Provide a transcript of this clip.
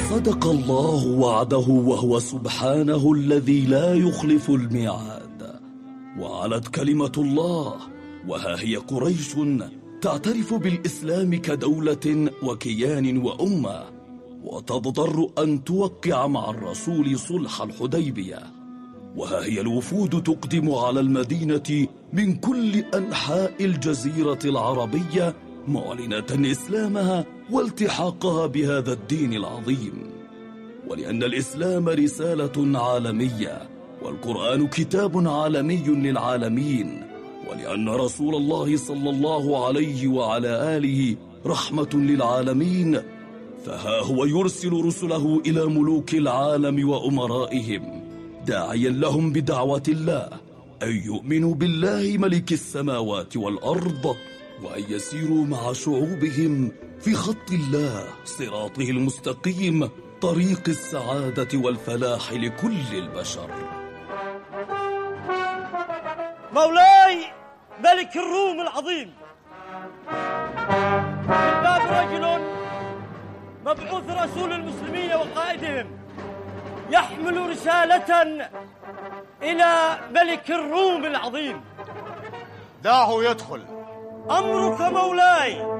صدق الله وعده، وهو سبحانه الذي لا يخلف الميعاد. وعلت كلمة الله، وها هي قريش تعترف بالإسلام كدولة وكيان وأمة، وتضطر أن توقع مع الرسول صلح الحديبية. وها هي الوفود تقدم على المدينة من كل أنحاء الجزيرة العربية، معلنة إسلامها والتحاقها بهذا الدين العظيم. ولأن الإسلام رسالة عالمية، والقرآن كتاب عالمي للعالمين، ولأن رسول الله صلى الله عليه وعلى آله رحمة للعالمين، فها هو يرسل رسله إلى ملوك العالم وأمرائهم، داعيا لهم بدعوة الله أن يؤمنوا بالله ملك السماوات والأرض، وأن يسيروا مع شعوبهم في خط الله صراطه المستقيم، طريق السعادة والفلاح لكل البشر. مولاي ملك الروم العظيم، في الباب رجل مبعوث رسول المسلمين وقائدهم يحمل رسالة إلى ملك الروم العظيم. دعه يدخل. أمرك مولاي.